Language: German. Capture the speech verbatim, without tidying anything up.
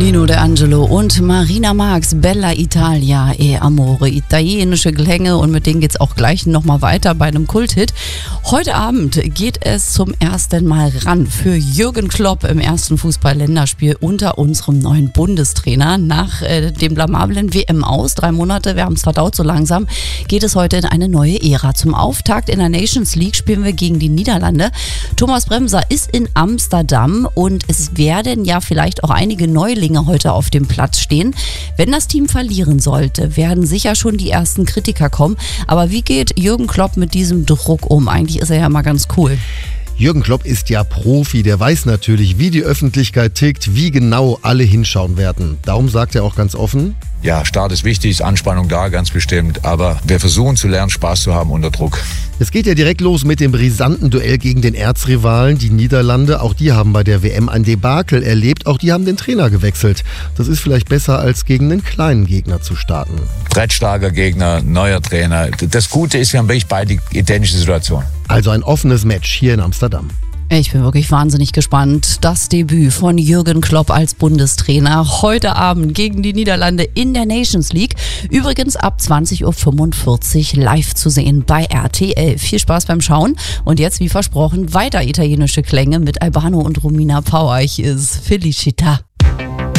Nino D'Angelo und Marina Marx, Bella Italia e Amore, italienische Klänge, und mit denen geht's auch gleich nochmal weiter bei einem Kulthit. Heute Abend geht es zum ersten Mal ran für Jürgen Klopp im ersten Fußball-Länderspiel unter unserem neuen Bundestrainer. Nach äh, dem blamablen W M aus, drei Monate, wir haben es verdaut so langsam, geht es heute in eine neue Ära. Zum Auftakt in der Nations League spielen wir gegen die Niederlande. Thomas Bremser ist in Amsterdam und es werden ja vielleicht auch einige Neulinge heute auf dem Platz stehen. Wenn das Team verlieren sollte, werden sicher schon die ersten Kritiker kommen. Aber wie geht Jürgen Klopp mit diesem Druck um? Eigentlich ist er ja mal ganz cool. Jürgen Klopp ist ja Profi, der weiß natürlich, wie die Öffentlichkeit tickt, wie genau alle hinschauen werden. Darum sagt er auch ganz offen: Ja, Start ist wichtig, ist Anspannung da, ganz bestimmt. Aber wir versuchen zu lernen, Spaß zu haben unter Druck. Es geht ja direkt los mit dem brisanten Duell gegen den Erzrivalen, die Niederlande. Auch die haben bei der W M ein Debakel erlebt, auch die haben den Trainer gewechselt. Das ist vielleicht besser, als gegen einen kleinen Gegner zu starten. Brettstarker Gegner, neuer Trainer. Das Gute ist, wir haben wirklich beide identische Situationen. Also ein offenes Match hier in Amsterdam. Ich bin wirklich wahnsinnig gespannt. Das Debüt von Jürgen Klopp als Bundestrainer heute Abend gegen die Niederlande in der Nations League. Übrigens ab zwanzig Uhr fünfundvierzig live zu sehen bei R T L. Viel Spaß beim Schauen. Und jetzt, wie versprochen, weiter italienische Klänge mit Albano und Romina Power. Hier ist Felicita.